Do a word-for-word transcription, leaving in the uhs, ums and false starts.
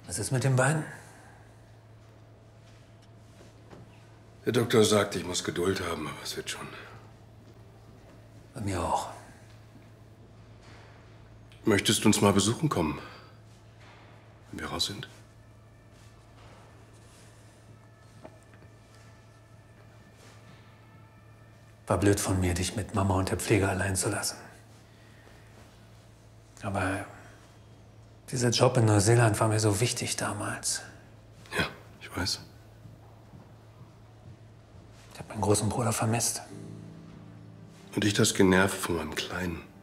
Was ist mit den beiden? Der Doktor sagt, ich muss Geduld haben, aber es wird schon. Bei mir auch. Möchtest du uns mal besuchen kommen, wenn wir raus sind? War blöd von mir, dich mit Mama und der Pflege allein zu lassen. Aber dieser Job in Neuseeland war mir so wichtig damals. Ja, ich weiß. Ich habe meinen großen Bruder vermisst. Und ich das Generve von meinem Kleinen.